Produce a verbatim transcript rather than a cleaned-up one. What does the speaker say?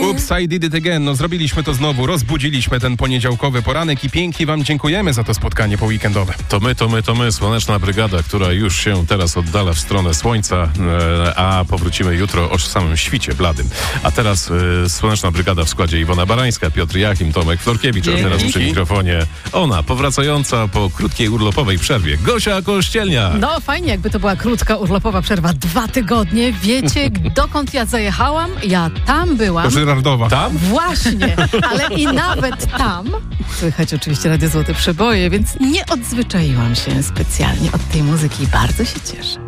Oops, I did it again. No zrobiliśmy to znowu, rozbudziliśmy ten poniedziałkowy poranek i pięknie wam dziękujemy za to spotkanie poweekendowe. To my, to my, to my, Słoneczna Brygada, która już się teraz oddala w stronę słońca, e, a powrócimy jutro o samym świcie bladym. A teraz e, Słoneczna Brygada w składzie Iwona Barańska, Piotr Jachim, Tomek Florkiewicz, a teraz przy mikrofonie ona, powracająca po krótkiej urlopowej przerwie, Gosia Kościelnia. No fajnie, jakby to była krótka urlopowa przerwa. Dwa tygodnie. Wiecie, dokąd ja zajechałam? Ja tam byłam. Do Żyrardowa. Tam? Właśnie, ale i nawet tam słychać oczywiście Radio Złote Przeboje, więc nie odzwyczaiłam się specjalnie od tej muzyki i bardzo się cieszę.